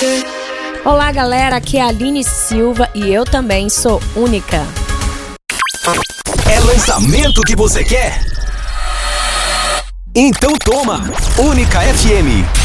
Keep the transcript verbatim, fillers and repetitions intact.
Olá, galera, aqui é a Aline Silva e eu também sou única. É lançamento que você quer? Então toma! Única F M.